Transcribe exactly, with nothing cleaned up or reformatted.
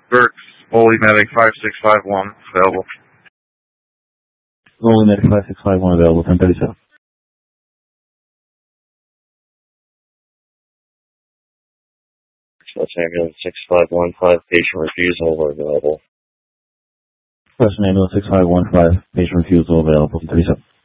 Burks, Holy Medic five six five one, available. Holy Medic five six five one, available, ten thirty-seven. Los Ambulance six five one five, patient refusal available. Western Ambulance six five one five, patient refusal available, ten thirty-seven.